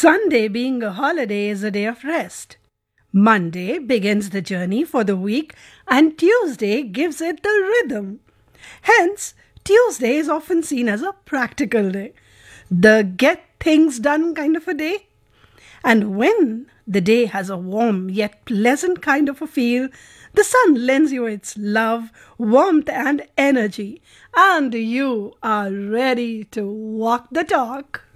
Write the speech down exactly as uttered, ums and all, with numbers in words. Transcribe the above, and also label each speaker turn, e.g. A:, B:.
A: Sunday, being a holiday, is a day of rest. Monday begins the journey for the week, and Tuesday gives it the rhythm. Hence, Tuesday is often seen as a practical day, the get things done kind of a day. And when the day has a warm yet pleasant kind of a feel, the sun lends you its love, warmth, and energy, and you are ready to walk the talk.